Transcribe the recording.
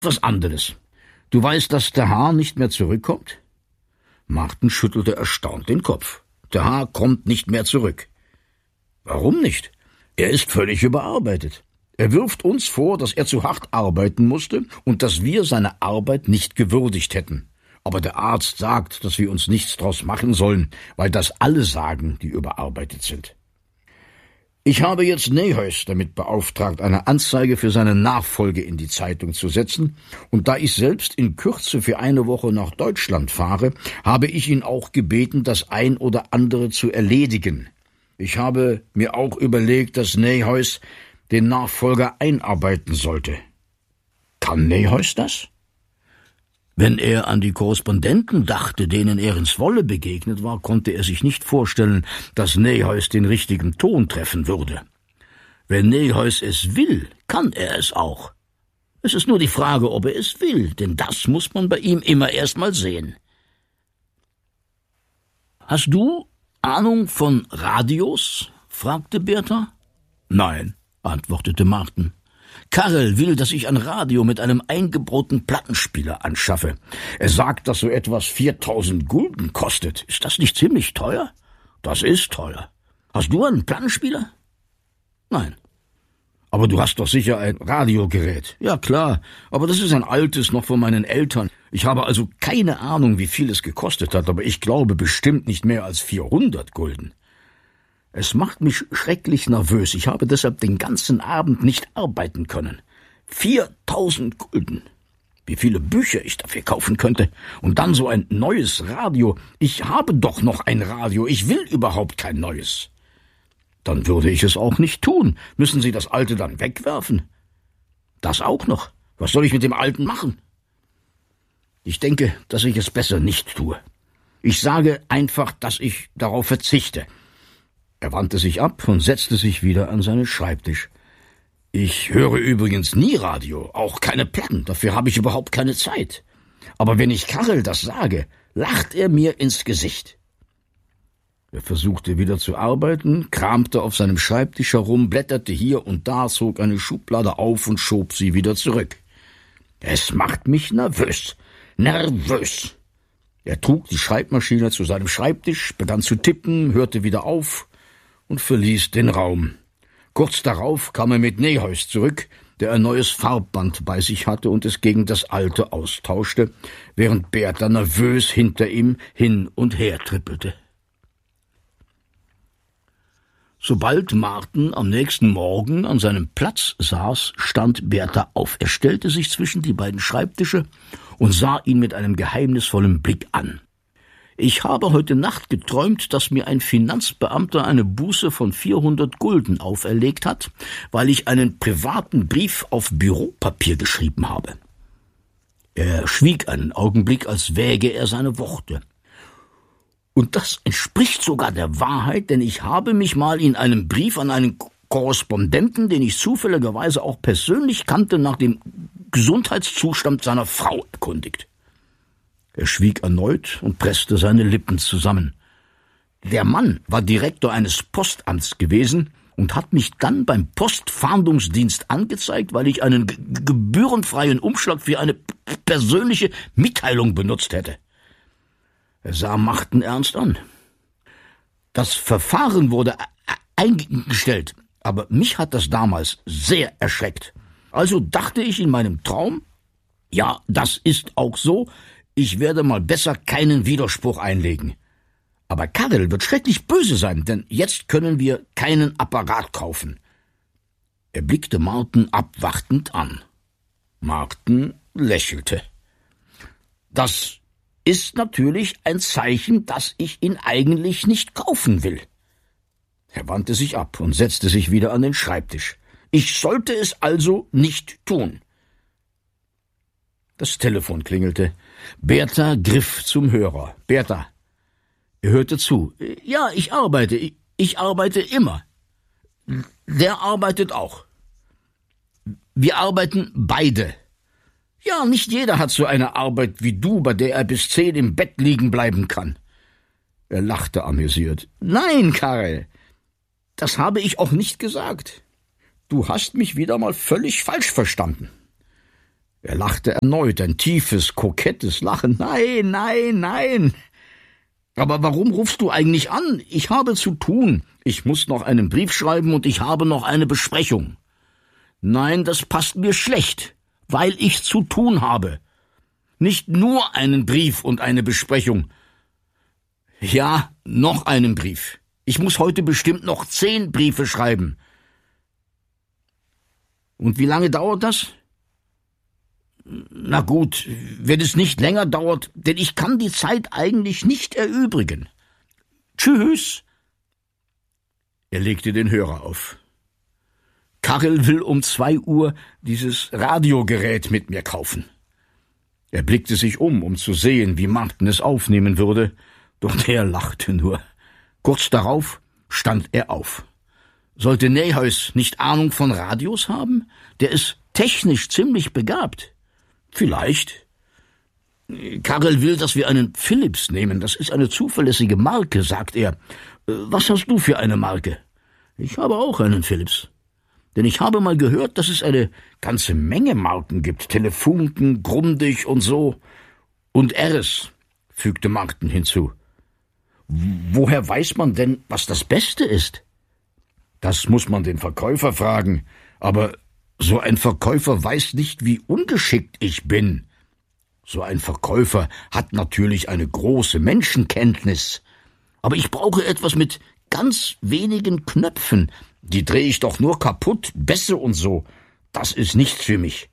Was anderes. Du weißt, dass der Haar nicht mehr zurückkommt? Martin schüttelte erstaunt den Kopf. Der Haar kommt nicht mehr zurück. Warum nicht? Er ist völlig überarbeitet. Er wirft uns vor, dass er zu hart arbeiten musste und dass wir seine Arbeit nicht gewürdigt hätten. Aber der Arzt sagt, dass wir uns nichts draus machen sollen, weil das alle sagen, die überarbeitet sind. Ich habe jetzt Neyhuys damit beauftragt, eine Anzeige für seine Nachfolge in die Zeitung zu setzen, und da ich selbst in Kürze für eine Woche nach Deutschland fahre, habe ich ihn auch gebeten, das ein oder andere zu erledigen. Ich habe mir auch überlegt, dass Neyhuys den Nachfolger einarbeiten sollte. Kann Neyhuys das? Wenn er an die Korrespondenten dachte, denen er ins Wolle begegnet war, konnte er sich nicht vorstellen, dass Neyhuys den richtigen Ton treffen würde. Wenn Neyhuys es will, kann er es auch. Es ist nur die Frage, ob er es will, denn das muss man bei ihm immer erst mal sehen. »Hast du Ahnung von Radios?« fragte Bertha. »Nein«, antwortete Martin. »Karel will, dass ich ein Radio mit einem eingebauten Plattenspieler anschaffe. Er sagt, dass so etwas 4.000 Gulden kostet. Ist das nicht ziemlich teuer?« »Das ist teuer. Hast du einen Plattenspieler?« »Nein.« »Aber du hast doch sicher ein Radiogerät.« »Ja, klar, aber das ist ein altes, noch von meinen Eltern. Ich habe also keine Ahnung, wie viel es gekostet hat, aber ich glaube bestimmt nicht mehr als 400 Gulden. Es macht mich schrecklich nervös. Ich habe deshalb den ganzen Abend nicht arbeiten können. 4.000 Gulden. Wie viele Bücher ich dafür kaufen könnte. Und dann so ein neues Radio. Ich habe doch noch ein Radio. Ich will überhaupt kein neues.« »Dann würde ich es auch nicht tun. Müssen Sie das alte dann wegwerfen?« »Das auch noch. Was soll ich mit dem alten machen?« »Ich denke, dass ich es besser nicht tue. Ich sage einfach, dass ich darauf verzichte.« Er wandte sich ab und setzte sich wieder an seinen Schreibtisch. »Ich höre übrigens nie Radio, auch keine Platten, dafür habe ich überhaupt keine Zeit. Aber wenn ich Karel das sage, lacht er mir ins Gesicht.« Er versuchte wieder zu arbeiten, kramte auf seinem Schreibtisch herum, blätterte hier und da, zog eine Schublade auf und schob sie wieder zurück. »Es macht mich nervös, nervös.« Er trug die Schreibmaschine zu seinem Schreibtisch, begann zu tippen, hörte wieder auf und verließ den Raum. Kurz darauf kam er mit Neyhuys zurück, der ein neues Farbband bei sich hatte und es gegen das alte austauschte, während Bertha nervös hinter ihm hin und her trippelte. Sobald Martin am nächsten Morgen an seinem Platz saß, stand Bertha auf. Er stellte sich zwischen die beiden Schreibtische und sah ihn mit einem geheimnisvollen Blick an. »Ich habe heute Nacht geträumt, dass mir ein Finanzbeamter eine Buße von 400 Gulden auferlegt hat, weil ich einen privaten Brief auf Büropapier geschrieben habe.« Er schwieg einen Augenblick, als wäge er seine Worte. »Und das entspricht sogar der Wahrheit, denn ich habe mich mal in einem Brief an einen Korrespondenten, den ich zufälligerweise auch persönlich kannte, nach dem Gesundheitszustand seiner Frau erkundigt.« Er schwieg erneut und presste seine Lippen zusammen. Der Mann war Direktor eines Postamts gewesen und hat mich dann beim Postfahndungsdienst angezeigt, weil ich einen gebührenfreien Umschlag für eine persönliche Mitteilung benutzt hätte. Er sah Martin ernst an. Das Verfahren wurde eingestellt, aber mich hat das damals sehr erschreckt. Also dachte ich in meinem Traum, ja, das ist auch so, ich werde mal besser keinen Widerspruch einlegen. Aber Karel wird schrecklich böse sein, denn jetzt können wir keinen Apparat kaufen. Er blickte Martin abwartend an. Martin lächelte. »Das ist natürlich ein Zeichen, dass ich ihn eigentlich nicht kaufen will.« Er wandte sich ab und setzte sich wieder an den Schreibtisch. »Ich sollte es also nicht tun.« Das Telefon klingelte. Bertha griff zum Hörer. »Bertha.« Er hörte zu. »Ja, ich arbeite. Ich arbeite immer.« »Der arbeitet auch.« »Wir arbeiten beide.« »Ja, nicht jeder hat so eine Arbeit wie du, bei der er bis 10 im Bett liegen bleiben kann.« Er lachte amüsiert. »Nein, Karel, das habe ich auch nicht gesagt. Du hast mich wieder mal völlig falsch verstanden.« Er lachte erneut, ein tiefes, kokettes Lachen. Nein, nein, nein. Aber warum rufst du eigentlich an? Ich habe zu tun. Ich muss noch einen Brief schreiben und ich habe noch eine Besprechung. Nein, das passt mir schlecht, weil ich zu tun habe. Nicht nur einen Brief und eine Besprechung. Ja, noch einen Brief. Ich muss heute bestimmt noch 10 Briefe schreiben. Und wie lange dauert das? Na gut, wenn es nicht länger dauert, denn ich kann die Zeit eigentlich nicht erübrigen. Tschüss. Er legte den Hörer auf. Karel will um 2 Uhr dieses Radiogerät mit mir kaufen. Er blickte sich um zu sehen, wie Martin es aufnehmen würde, doch der lachte nur. Kurz darauf stand er auf. Sollte Neihuys nicht Ahnung von Radios haben? Der ist technisch ziemlich begabt. Vielleicht. Karel will, dass wir einen Philips nehmen. Das ist eine zuverlässige Marke, sagt er. Was hast du für eine Marke? Ich habe auch einen Philips. Denn ich habe mal gehört, dass es eine ganze Menge Marken gibt. Telefunken, Grundig und so. Und Rs, fügte Martin hinzu. Woher weiß man denn, was das Beste ist? Das muss man den Verkäufer fragen. Aber so ein Verkäufer weiß nicht, wie ungeschickt ich bin. So ein Verkäufer hat natürlich eine große Menschenkenntnis. Aber ich brauche etwas mit ganz wenigen Knöpfen. Die drehe ich doch nur kaputt, Bässe und so. Das ist nichts für mich.